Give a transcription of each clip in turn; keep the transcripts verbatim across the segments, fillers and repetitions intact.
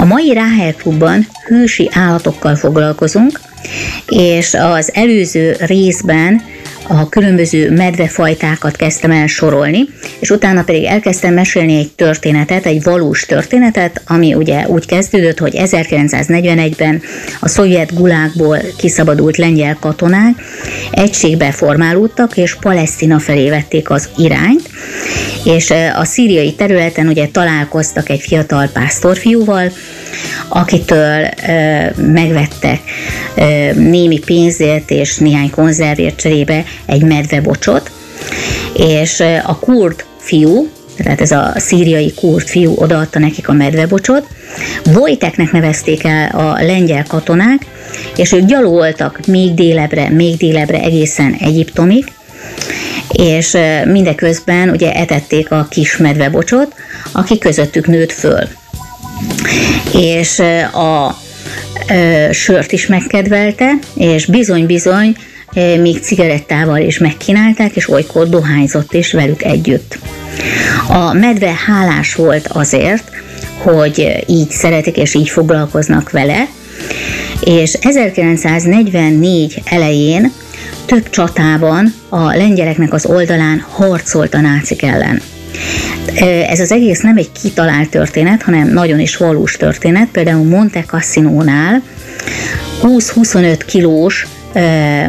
A mai Ráhel Klubban hősi állatokkal foglalkozunk, és az előző részben a különböző medvefajtákat kezdtem el sorolni, és utána pedig elkezdtem mesélni egy történetet, egy valós történetet, ami ugye úgy kezdődött, hogy ezerkilencszáznegyvenegyben a szovjet gulágból kiszabadult lengyel katonák egységbe formálódtak, és Palesztina felé vették az irányt, és a szíriai területen ugye találkoztak egy fiatal pásztorfiúval, akitől e, megvettek e, némi pénzért és néhány konzervért cserébe egy medvebocsot, és e, a kurd fiú, tehát ez a szíriai kurd fiú odaadta nekik a medvebocsot, Vojteknek nevezték el a lengyel katonák, és ők gyalogoltak még délebre, még délebre egészen Egyiptomig, és e, mindeközben ugye etették a kis medvebocsot, aki közöttük nőtt föl. És a, a sört is megkedvelte, és bizony-bizony még cigarettával is megkínálták, és olykor dohányzott is velük együtt. A medve hálás volt azért, hogy így szeretik és így foglalkoznak vele, és ezerkilencszáznegyvennégy elején több csatában a lengyeleknek az oldalán harcolt a nácik ellen. Ez az egész nem egy kitalált történet, hanem nagyon is valós történet. Például Monte Cassinónál húsz-huszonöt kilós ö,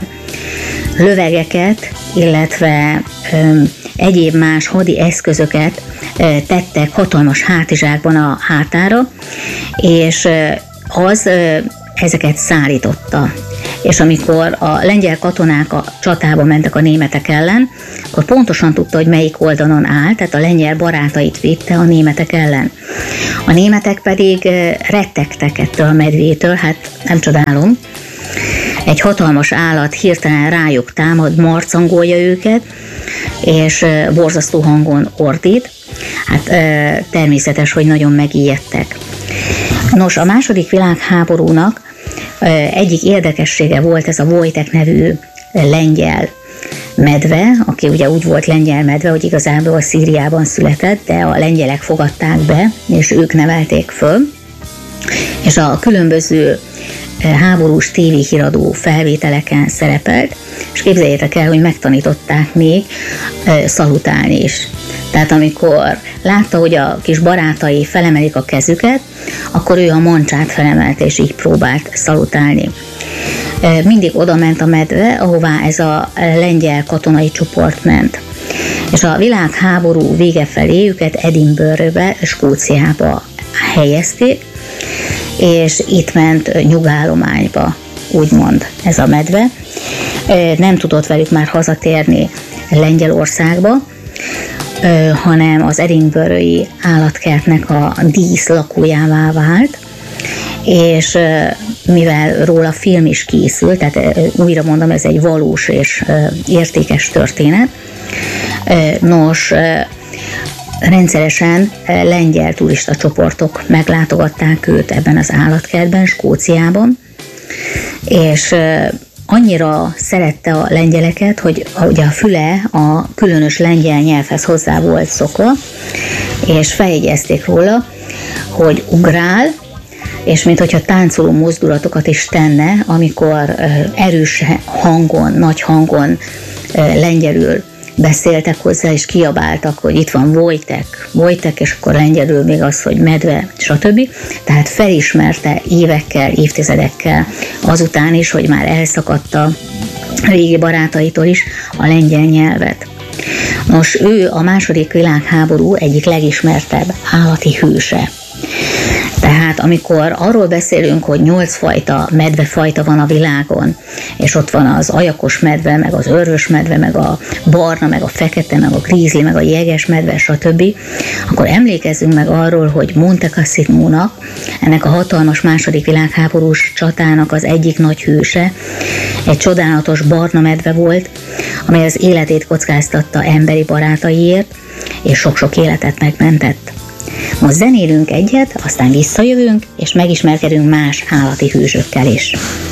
lövegeket, illetve ö, egyéb más hadi eszközöket ö, tettek hatalmas hátizsákban a hátára, és ö, az ö, ezeket szállította. És amikor a lengyel katonák a csatába mentek a németek ellen, akkor pontosan tudta, hogy melyik oldalon áll, tehát a lengyel barátait védte a németek ellen. A németek pedig rettegtek ettől a medvétől, hát nem csodálom. Egy hatalmas állat hirtelen rájuk támad, marcangolja őket, és borzasztó hangon ordít. Hát természetes, hogy nagyon megijedtek. Nos, a második világháborúnak egyik érdekessége volt ez a Vojtek nevű lengyel medve, aki ugye úgy volt lengyel medve, hogy igazából Szíriában született, de a lengyelek fogadták be, és ők nevelték föl, és a különböző háborús tévéhíradó felvételeken szerepelt, és képzeljétek el, hogy megtanították még szalutálni is. Tehát amikor látta, hogy a kis barátai felemelik a kezüket, akkor ő a mancsát felemelte, és így próbált szalutálni. Mindig oda ment a medve, ahová ez a lengyel katonai csoport ment. És a világháború vége felé őket Edinburghbe, Skóciába helyezték, és itt ment nyugállományba, úgymond ez a medve. Nem tudott velük már hazatérni Lengyelországba, hanem az edinburghi állatkertnek a dísz lakójává vált, és mivel róla film is készült, tehát újra mondom, ez egy valós és értékes történet, nos, rendszeresen lengyel turista csoportok meglátogatták őt ebben az állatkertben, Skóciában, és annyira szerette a lengyeleket, hogy ugye a füle a különös lengyel nyelvhez hozzá volt szokva, és feljegyezték róla, hogy ugrál, és minthogyha táncoló mozdulatokat is tenne, amikor erős hangon, nagy hangon lengyelül beszéltek hozzá, és kiabáltak, hogy itt van Vojtek, Vojtek, és akkor lengyelül még az, hogy medve, stb. Tehát felismerte évekkel, évtizedekkel azután is, hogy már elszakadt a régi barátaitól is a lengyel nyelvet. Nos, ő a második világháború egyik legismertebb állati hőse. Tehát amikor arról beszélünk, hogy nyolc fajta medvefajta van a világon, és ott van az ajakos medve, meg az örvös medve, meg a barna, meg a fekete, meg a grízli, meg a jeges medve, stb., akkor emlékezzünk meg arról, hogy Monte Cassinónak, ennek a hatalmas második világháborús csatának az egyik nagy hőse, egy csodálatos barna medve volt, amely az életét kockáztatta emberi barátaiért, és sok-sok életet megmentett. Most zenélünk egyet, aztán visszajövünk, és megismerkedünk más állati hősökkel is.